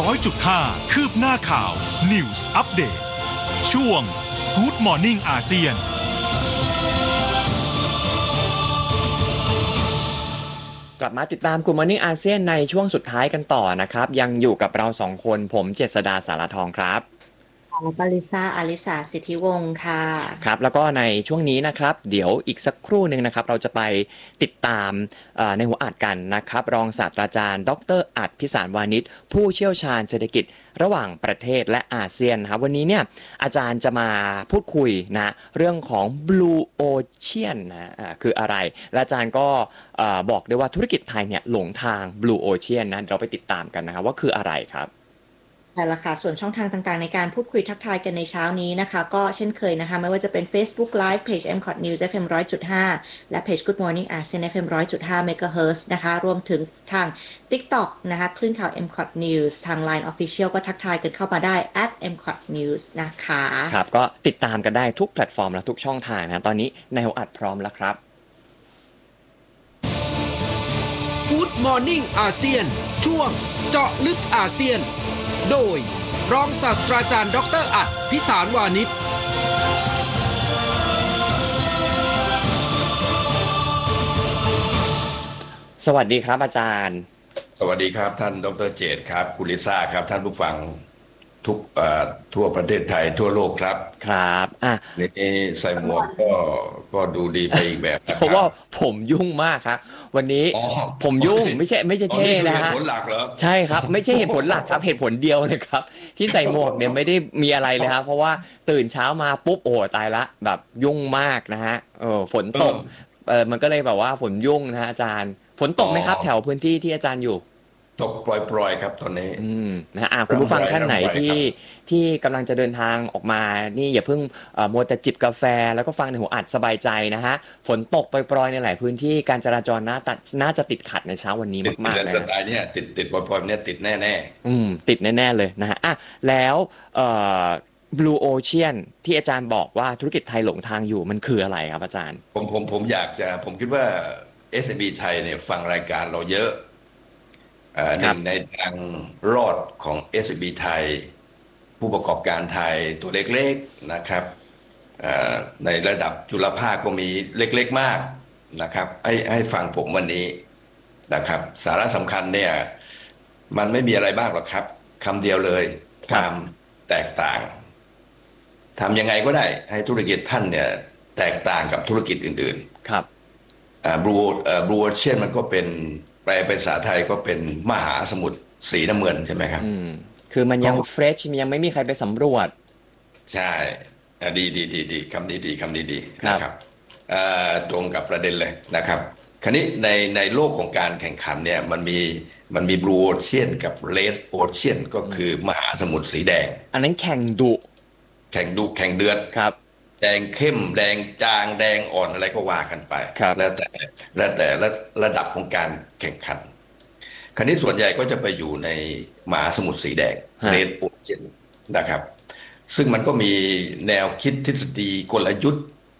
100.5 คืบหน้าข่าว News Update ช่วง Good Morning อาเซียนกลับมาติดตาม Good Morning อาเซียนในช่วงสุดท้ายกันต่อนะครับยังอยู่กับเรา2คนผมเจษฎาสารทองครับปริษาอลิสาสิทธิวงศ์ค่ะครับแล้วก็ในช่วงนี้นะครับเดี๋ยวอีกสักครู่หนึ่งนะครับเราจะไปติดตามในหัวอัดกันนะครับรองศาสตราจารย์ดร.อัฏฐ พิสารวานิชผู้เชี่ยวชาญเศรษฐกิจระหว่างประเทศและอาเซียนนะครับวันนี้เนี่ยอาจารย์จะมาพูดคุยนะเรื่องของ Blue Ocean นะคืออะไรและอาจารย์ก็บอกด้วยว่าธุรกิจไทยเนี่ยหลงทาง Blue Ocean นะเราไปติดตามกันนะครับว่าคืออะไรครับใช่ละค่ะส่วนช่องทางต่างๆในการพูดคุยทักทายกันในเช้านี้นะคะก็เช่นเคยนะคะไม่ว่าจะเป็น Facebook Live Page MCOT News FM 100.5 และ Page Good Morning ASEAN FM 100.5 MHz นะคะรวมถึงทาง TikTok นะคะคลื่นข่าว MCOT News ทาง Line Official ก็ทักทายกันเข้ามาได้ @MCOT News นะคะครับก็ติดตามกันได้ทุกแพลตฟอร์มและทุกช่องทางนะตอนนี้ในหัวอัดพร้อมแล้วครับ Good Morning อาเซียนช่วงเจาะลึกอาเซียนโดยรองศาสตราจารย์ดร.อัฏฐ พิสารวานิชสวัสดีครับอาจารย์สวัสดีครับท่านดร.เจตครับคุณลิซ่าครับท่านผู้ฟังทุกทั่วประเทศไทยทั่วโลกครับครับนี่ใส่หมวกก็ดูดีไปอีกแบบเพราะว่าผมยุ่งมากครับวันนี้ผมยุ่งไม่ใช่เท่นะฮะเหตุผลหลักเหรอใช่ครับไม่ใช่เหตุผลหลักครับเหตุผลเดียวเลยครับที่ใส่หมวกเนี่ยไม่ได้มีอะไรเลยครับเพราะว่าตื่นเช้ามาปุ๊บโอ้ตายละแบบยุ่งมากนะฮะฝนตกมันก็เลยแบบว่าฝนยุ่งนะฮะอาจารย์ฝนตกไหมครับแถวพื้นที่ที่อาจารย์อยู่ตกปล่อยๆครับตอนนี้นะคุณผู้ฟังท่านไหนที่กำลังจะเดินทางออกมานี่อย่าเพิ่งมัวแต่จิบกาแฟแล้วก็ฟังในหัวอัดสบายใจนะฮะฝนตกปล่อยๆในหลายพื้นที่การจราจรน่าจะติดขัดในเช้าวันนี้มากๆเลยสไตล์เนี่ยติดปล่อยๆเนี่ยติดแน่ๆติดแน่ๆเลยนะฮะแล้วBlue Ocean ที่อาจารย์บอกว่าธุรกิจไทยหลงทางอยู่มันคืออะไรครับอาจารย์ผมคิดว่า SME ไทยเนี่ยฟังรายการเราเยอะหนึ่งในทางรอดของ SME ไทยผู้ประกอบการไทยตัวเล็กๆนะครับในระดับจุลภาคก็มีเล็กๆมากนะครับให้ฟังผมวันนี้นะครับสาระสำคัญเนี่ยมันไม่มีอะไรบ้างหรอกครับคำเดียวเลยความแตกต่างทำยังไงก็ได้ให้ธุรกิจท่านเนี่ยแตกต่างกับธุรกิจอื่นๆครับ Blue Ocean มันก็เป็นแปลเป็นภาษาไทยก็เป็นมหาสมุทรสีน้ำเงินใช่ไหมครับคือมันยังเฟรชยังไม่มีใครไปสำรวจใช่ดีคำนี้ดีนะครับตรงกับประเด็นเลยนะครับคราวนี้ในโลกของการแข่งขันเนี่ยมันมี Blue Ocean กับ Red Ocean ก็คือมหาสมุทรสีแดงอันนั้นแข่งดุแข่งเดือดครับแดงเข้มแดงจางแดงอ่อนอะไรก็ว่ากันไปแล้วแต่ระดับของการแข่งขันคราวนี้ส่วนใหญ่ก็จะไปอยู่ในมหาสมุทรสีแดงเรดโอเชียนนะครับซึ่งมันก็มีแนวคิดทฤษฎีกลยุทธ์